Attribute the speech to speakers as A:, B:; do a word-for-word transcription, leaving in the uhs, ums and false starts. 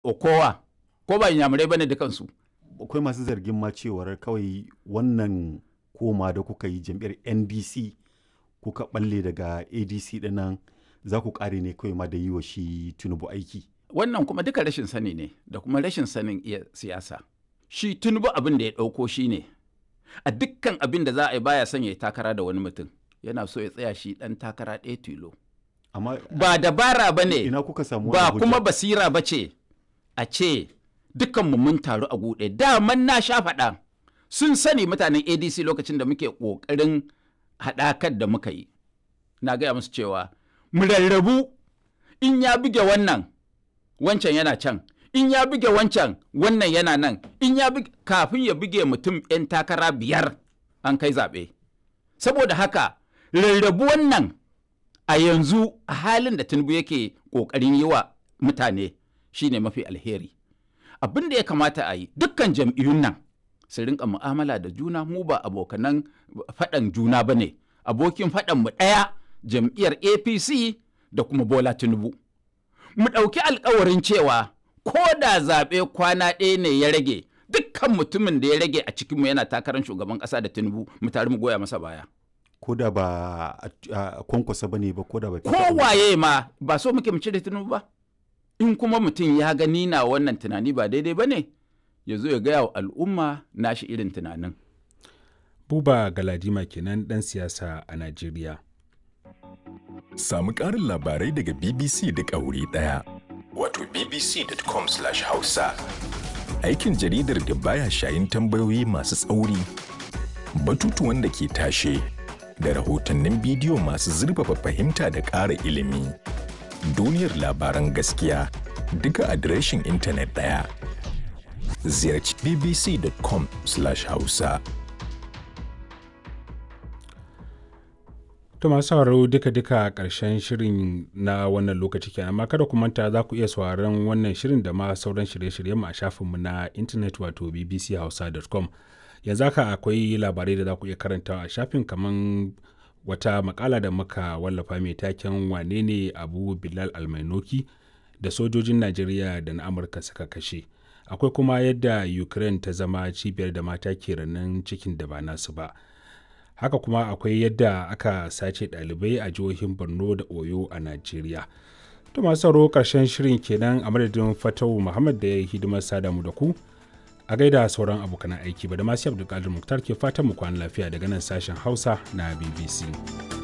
A: Okowa ko ba inyamurai bane dukansu.
B: Akwai masu zargin ma cewar kawai wannan koma da kuka yi jam'iyyar N D C kuka balle daga A D C dinnan za ku kare ne kawai ma da yi wa shi Tinubu aiki.
A: Wannan kuma duka rashin sani ne da kuma rashin sanin iya siyasa. Shi Tinubu abin da ya ɗauko shi ne a dukkan abin da za a yi baya son ya yi takara da wani mutum, yana so ya tsaya shi ɗan takara ɗaya tilo.
B: Amma
A: ba dabara ba ne,
B: ina kuka samu
A: ba
B: wannan
A: kuma
B: hujja?
A: basira ba ce a ce dukkanmu mun taru a guɗe. Daman na sha faɗa sun sani mutanen A D C lokacin da muke ƙoƙarin haɗakar da muka yi. Na gaya musu cewa mu rarrabu, in ya buge wannan wancan yana can, in ya buge wancan wannan yana nan, in ya buge kafin ya buge mutum 'yan takara biyar an kai zaɓe. Saboda haka rarrabu wannan a yanzu a halin da Tinubu yake ƙoƙarin yi wa mutane shine mafi alheri. Abin da ya kamata a yi dukkan jam'iyyun nan su rinka mu'amala da juna, mu ba abokanan faɗan juna ba ne. Abokin faɗan mu ɗaya jam'iyyar A P C da kuma Bola Tinubu. Mu ɗauki alkawarin cewa ko da zaɓe kwana ɗaya ne ya rage, dukkan mutumin da ya rage a cikinmu yana takarar shugaban ƙasa da Tinubu mu tare mu goya masa baya.
B: Ko da ba a kwankwasa ba ne ba, ko da ba
A: Kowaye ma ba so muke mu cire Tinubu ba. In kuma mutum ya gani na wannan tunani ba daidai ba ne, ya zo ya gaya wa al'umma nashi irin tunanin.
C: Buba Galadima kenan ɗan siyasa a Najeriya.
D: Samu ƙarin labarai daga B B C duk a wuri ɗaya. Wato b b c dot com slash hausa. Aikin jaridar da baya shayin tambayoyi masu tsauri, batutuwan da ke tashe, da rahotannin bidiyo masu zurfafa fahimta da ƙara ilimi. Duniyar labaran gaskiya duka adireshin intanet ɗaya. Ziyarci b b c dot com slash hausa.
C: To masu sauraro duka-duka ƙarshen shirin na wannan lokaci kenan, amma kada ku manta za ku iya sauraron wannan shirin da ma sauran shirye-shiryen mu a shafinmu na intanet wato b b c hausa dot com. Yanzu haka akwai labarai da za ku iya karantawa a shafin, kaman wata makala da muka wallafa mai taken wane ne Abu Bilal Almainoki da sojojin Najeriya da na Amurka suka kashe. Akwai kuma yadda Ukraine ta zama cibiyar da mata ke ranan cikin da ba nasu ba. Haka kuma akwai yadda aka sace ɗalibai a jihohin Borno da Oyo a Najeriya. To masu sauraro ƙarshen shirin kenan, a madadin Fatawu Muhammad da ya yi hidimar sada mu da ku. A gaida sauran abokan aiki, ba da masu Abdulkadir Muktar ke fatan mu kwana lafiya daga nan sashen Hausa na B B C.